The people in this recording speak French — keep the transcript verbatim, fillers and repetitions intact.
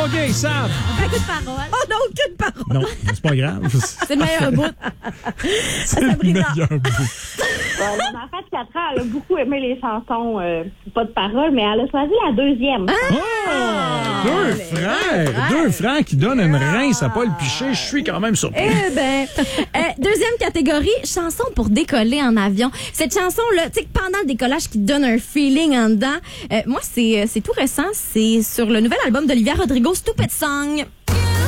OK, Sam. Pas de parole. Oh non, aucune parole. Non, c'est pas grave. C'est le meilleur bout. C'est le meilleur bout. Ouais, mon enfant de quatre ans, elle a beaucoup aimé les chansons euh, pas de parole, mais elle a choisi la deuxième. Oh! Deux frères! Deux frères qui donnent une rince à Paul Piché. Je suis quand même surpris. Eh ben, euh, deuxième catégorie, chanson pour décoller en avion. Cette chanson-là, tu sais, pendant le décollage qui donne un feeling en dedans, euh, moi, c'est, c'est tout récent. C'est sur le nouvel album d'Olivia Rodrigo, Stupid Song.